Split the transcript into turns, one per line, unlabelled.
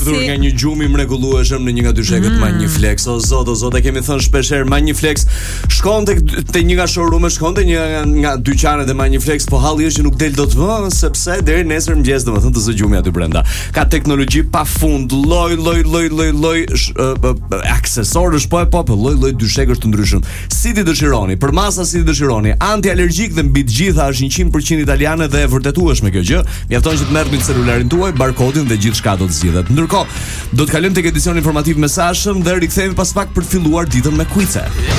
ardhur nga një gjumë i mrekullueshëm në një nga dyshekët Maniflex. O zot, e kemi thënë shpesh herë, Maniflex shkon te një nga showroom-et, shkon te një nga dyqanet e Maniflex, po halli është që nuk del dot më, sepse deri nesër mëngjes domethënë të zë gjumi aty brenda. Ka teknologji pafund, lloj aksesorësh, po lloj dyshekësh të ndryshëm. Si ti dëshironi, për masa si ti dëshironi, anti-alergjik dhe mbi të gjitha është 100% italiane dhe e vërtetueshme kjo gjë. Mjafton që të merrni celularin tuaj, barkodin dhe gjithçka do të zgjidhet. Ndërkohë, do të kalojmë tek edicioni informativ mesazhëm dhe rikthehemi pas pak për të filluar ditën me quiz-e.